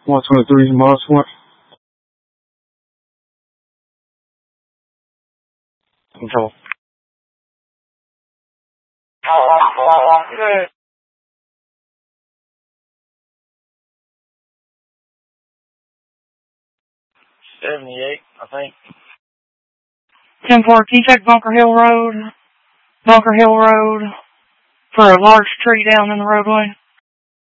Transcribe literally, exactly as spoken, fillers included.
one twenty-three Moss Point. Control. Good. seventy-eight, I think. ten four, can you check Bunker Hill Road? Bunker Hill Road for a large tree down in the roadway.